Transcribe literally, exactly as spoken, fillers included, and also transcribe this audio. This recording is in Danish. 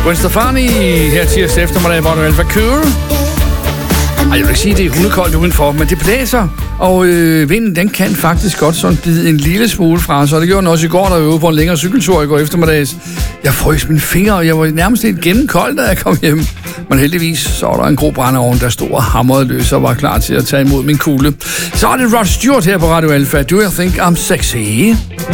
Gwen Stefani her tirsdag eftermiddag, hvor du er cool. Ej, jeg vil ikke sige, at det er hundekoldt udenfor, men det blæser, og øh, vinden den kan faktisk godt sådan bide en lille smule fra, så det gjorde den også i går, da jeg var ude på en længere cykeltur i går eftermiddags. Jeg frøs mine fingre, og jeg var nærmest lidt gennemkold, da jeg kom hjem. Men heldigvis så var der en grå brændeovn, der stod og hamrede løs og var klar til at tage imod min kugle. Så er det Rod Stewart her på Radio Alpha. Do you think I'm sexy?